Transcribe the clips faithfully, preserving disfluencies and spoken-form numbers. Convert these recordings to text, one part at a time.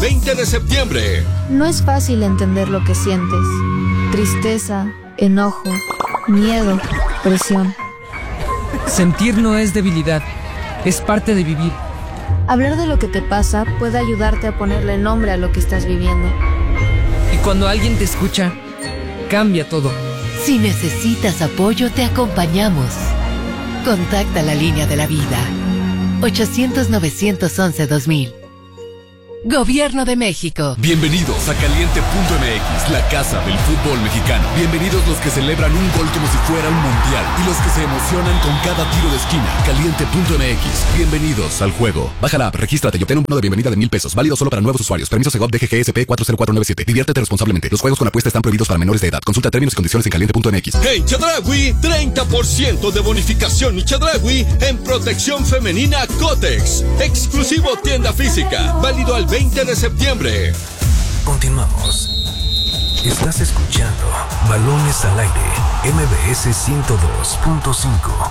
veinte de septiembre. No es fácil entender lo que sientes. Tristeza, enojo, miedo, presión. Sentir no es debilidad, es parte de vivir. Hablar de lo que te pasa puede ayudarte a ponerle nombre a lo que estás viviendo. Y cuando alguien te escucha, cambia todo. Si necesitas apoyo, te acompañamos. Contacta la línea de la vida. ochocientos, novecientos once, dos mil. Gobierno de México. Bienvenidos a Caliente punto M X, la casa del fútbol mexicano. Bienvenidos los que celebran un gol como si fuera un mundial y los que se emocionan con cada tiro de esquina. Caliente punto M X. Bienvenidos al juego. Baja la app, regístrate y obtén un bono de bienvenida de mil pesos. Válido solo para nuevos usuarios. Permiso Segov D G G S P cuatro cero cuatro nueve siete. Diviértete responsablemente. Los juegos con apuesta están prohibidos para menores de edad. Consulta términos y condiciones en caliente punto M X. Hey, Chedraui, treinta por ciento de bonificación y Chedraui en protección femenina Cotex. Exclusivo tienda física. Válido al veinte de septiembre. Continuamos. Estás escuchando Balones al Aire, M B S ciento dos punto cinco.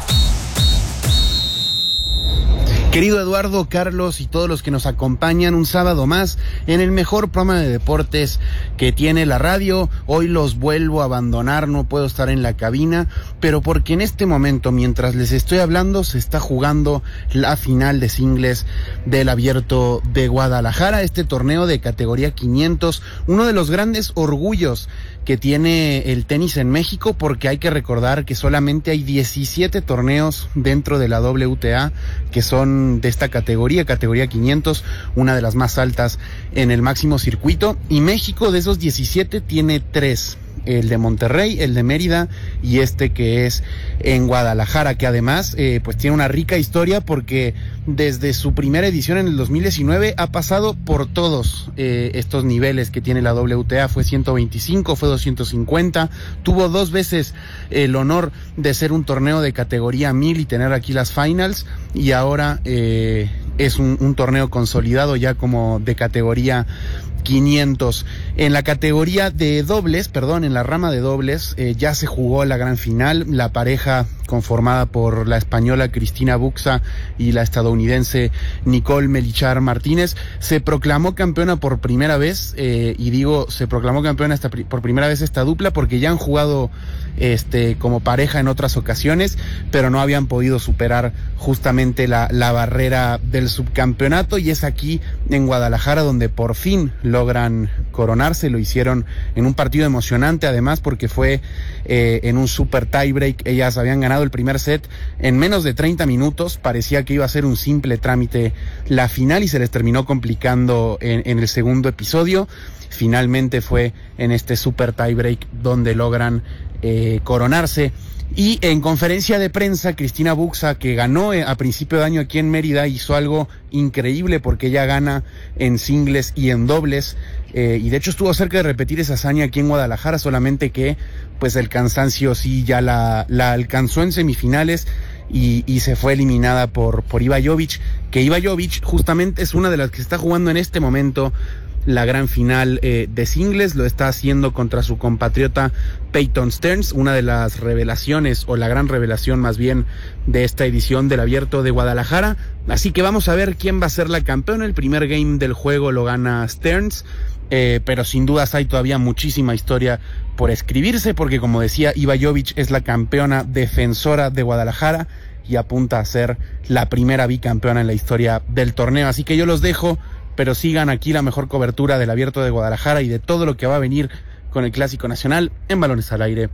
Querido Eduardo, Carlos y todos los que nos acompañan un sábado más en el mejor programa de deportes que tiene la radio. Hoy los vuelvo a abandonar, no puedo estar en la cabina, pero porque en este momento, mientras les estoy hablando, se está jugando la final de singles del Abierto de Guadalajara, este torneo de categoría quinientos, uno de los grandes orgullos que tiene el tenis en México, porque hay que recordar que solamente hay diecisiete torneos dentro de la W T A que son de esta categoría, categoría quinientos, una de las más altas en el máximo circuito, y México de esos diecisiete tiene tres. El de Monterrey, el de Mérida y este que es en Guadalajara, que además eh, pues tiene una rica historia porque desde su primera edición en el dos mil diecinueve ha pasado por todos eh, estos niveles que tiene la W T A. Fue ciento veinticinco, fue doscientos cincuenta, tuvo dos veces el honor de ser un torneo de categoría mil y tener aquí las finals, y ahora eh, es un, un torneo consolidado ya como de categoría quinientos. En la categoría de dobles, perdón, en la rama de dobles, eh, ya se jugó la gran final. La pareja conformada por la española Cristina Buxa y la estadounidense Nicole Melichar Martínez se proclamó campeona por primera vez, eh, y digo se proclamó campeona esta, por primera vez esta dupla porque ya han jugado este como pareja en otras ocasiones, pero no habían podido superar justamente la, la barrera del subcampeonato, y es aquí en Guadalajara donde por fin logran coronarse. Lo hicieron en un partido emocionante además porque fue eh, en un super tiebreak. Ellas habían ganado el primer set en menos de treinta minutos, parecía que iba a ser un simple trámite la final y se les terminó complicando en, en el segundo episodio. Finalmente fue en este super tiebreak donde logran eh, coronarse. Y en conferencia de prensa, Cristina Buxa, que ganó a principio de año aquí en Mérida, hizo algo increíble porque ella gana en singles y en dobles, eh, y de hecho estuvo cerca de repetir esa hazaña aquí en Guadalajara, solamente que pues el cansancio sí ya la, la alcanzó en semifinales y, y se fue eliminada por, por Iva Jovic, que Iva Jovic justamente es una de las que está jugando en este momento la gran final eh, de singles. Lo está haciendo contra su compatriota Peyton Stearns, una de las revelaciones, o la gran revelación más bien, de esta edición del Abierto de Guadalajara. Así que vamos a ver quién va a ser la campeona. El primer game del juego lo gana Stearns, eh, pero sin dudas hay todavía muchísima historia por escribirse, porque como decía, Iva Jovic es la campeona defensora de Guadalajara y apunta a ser la primera bicampeona en la historia del torneo. Así que yo los dejo, pero sigan aquí la mejor cobertura del Abierto de Guadalajara y de todo lo que va a venir con el Clásico Nacional en Balones al Aire.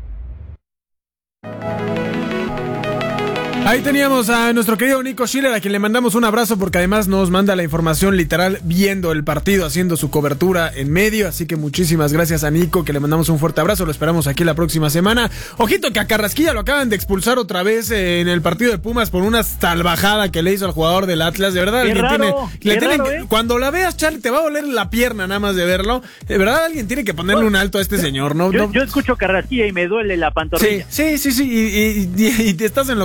Ahí teníamos a nuestro querido Nico Schiller, a quien le mandamos un abrazo porque además nos manda la información literal viendo el partido, haciendo su cobertura en medio, así que muchísimas gracias a Nico, que le mandamos un fuerte abrazo, lo esperamos aquí la próxima semana. Ojito que a Carrasquilla lo acaban de expulsar otra vez en el partido de Pumas por una salvajada que le hizo al jugador del Atlas, de verdad. Qué alguien raro, tiene, qué le tienen, raro, ¿eh? Cuando la veas, Charlie, te va a doler la pierna nada más de verlo, de verdad alguien tiene que ponerle un alto a este señor, ¿no? Yo, no, yo escucho Carrasquilla y me duele la pantorrilla. Sí, sí, sí, sí, y, y, y, y estás en lo correcto.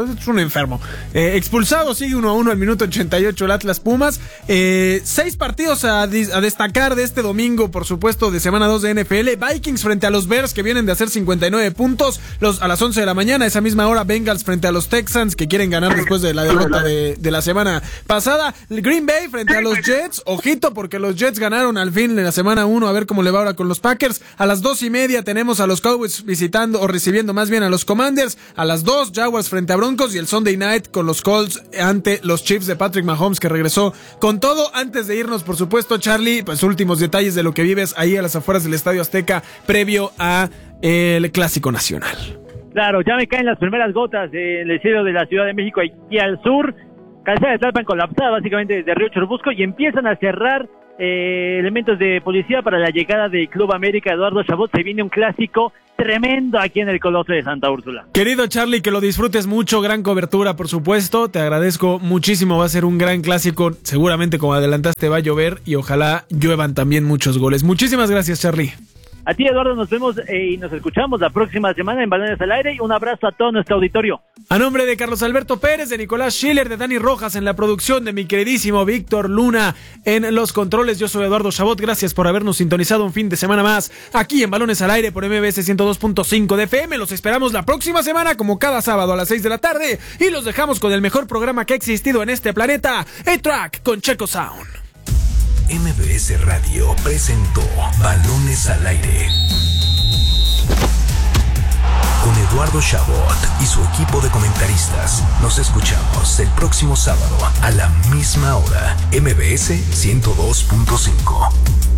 es un enfermo. Eh, expulsado, sigue uno a uno al minuto ochenta y ocho el Atlas Pumas. Eh, seis partidos a, a destacar de este domingo, por supuesto, de semana dos de N F L. Vikings frente a los Bears, que vienen de hacer cincuenta y nueve puntos. Los, a las once de la mañana, esa misma hora, Bengals frente a los Texans, que quieren ganar después de la derrota de, de la semana pasada. Green Bay frente a los Jets. Ojito, porque los Jets ganaron al fin en la semana uno. A ver cómo le va ahora con los Packers. A las dos y media tenemos a los Cowboys visitando, o recibiendo más bien a los Commanders. A las dos, Jaguars frente a Broncos. Y el Sunday Night con los Colts ante los Chiefs de Patrick Mahomes, que regresó con todo. Antes de irnos, por supuesto, Charlie, pues últimos detalles de lo que vives ahí a las afueras del Estadio Azteca previo a el Clásico Nacional. Claro, ya me caen las primeras gotas en el cielo de la Ciudad de México aquí al sur. Calzada de Tlalpan colapsada básicamente desde Río Churubusco, y empiezan a cerrar eh, elementos de policía para la llegada del Club América. Eduardo Chabot, se viene un clásico tremendo aquí en el Coloso de Santa Úrsula. Querido Charlie, que lo disfrutes mucho, gran cobertura por supuesto, te agradezco muchísimo, va a ser un gran clásico, seguramente como adelantaste va a llover y ojalá lluevan también muchos goles. Muchísimas gracias, Charlie. A ti, Eduardo, nos vemos eh, y nos escuchamos la próxima semana en Balones al Aire, y un abrazo a todo nuestro auditorio. A nombre de Carlos Alberto Pérez, de Nicolás Schiller, de Dani Rojas en la producción, de mi queridísimo Víctor Luna en los controles, yo soy Eduardo Chabot, gracias por habernos sintonizado un fin de semana más aquí en Balones al Aire por M B S ciento dos punto cinco de F M. Los esperamos la próxima semana como cada sábado a las seis de la tarde y los dejamos con el mejor programa que ha existido en este planeta, A-Track con Checo Sound. M B S Radio presentó Balones al Aire con Eduardo Chabot y su equipo de comentaristas. Nos escuchamos el próximo sábado a la misma hora. M B S ciento dos punto cinco.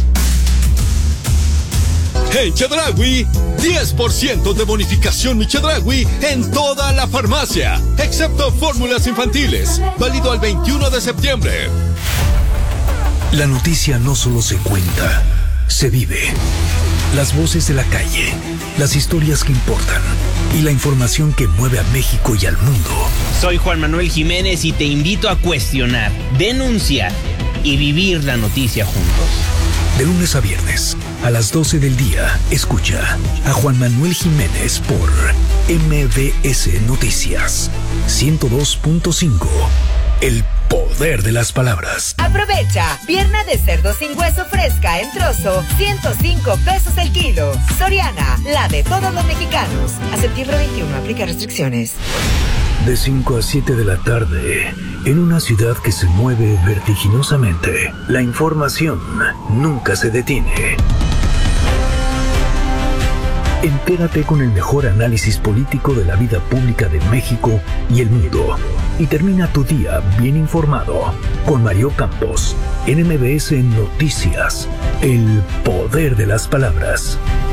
En Chedraui, diez por ciento de bonificación Mi Chedraui en toda la farmacia, excepto fórmulas infantiles, válido al veintiuno de septiembre. La noticia no solo se cuenta, se vive. Las voces de la calle, las historias que importan y la información que mueve a México y al mundo. Soy Juan Manuel Jiménez y te invito a cuestionar, denunciar y vivir la noticia juntos. De lunes a viernes, a las doce del día, escucha a Juan Manuel Jiménez por M B S Noticias ciento dos punto cinco. El poder de las palabras. Aprovecha, pierna de cerdo sin hueso fresca en trozo, ciento cinco pesos el kilo. Soriana, la de todos los mexicanos. A septiembre veintiuno, aplica restricciones. De cinco a siete de la tarde, en una ciudad que se mueve vertiginosamente, la información nunca se detiene. Entérate con el mejor análisis político de la vida pública de México y el mundo. Y termina tu día bien informado con Mario Campos en M B S Noticias. El poder de las palabras.